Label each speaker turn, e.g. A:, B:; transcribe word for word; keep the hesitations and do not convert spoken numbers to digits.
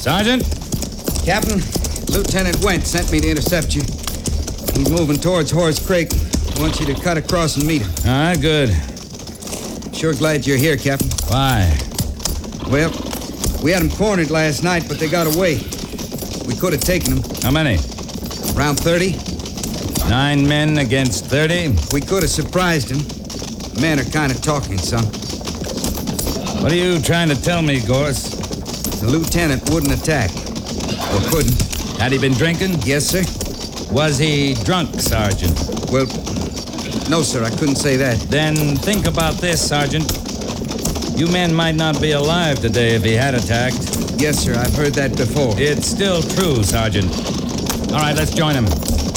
A: Sergeant?
B: Captain, Lieutenant Went sent me to intercept you. He's moving towards Horace Creek. He wants you to cut across and meet him.
A: All right, good.
B: Sure glad you're here, Captain.
A: Why?
B: Well, we had them cornered last night, but they got away. We could have taken them.
A: How many?
B: Around thirty.
A: Nine men against thirty?
B: We could have surprised them. Men are kind of talking, son.
A: What are you trying to tell me, Gorse?
B: The lieutenant wouldn't attack. Or couldn't.
A: Had he been drinking?
B: Yes, sir.
A: Was he drunk, Sergeant?
B: Well, no, sir, I couldn't say that.
A: Then think about this, Sergeant. You men might not be alive today if he had attacked.
B: Yes, sir, I've heard that before.
A: It's still true, Sergeant. All right, let's join him.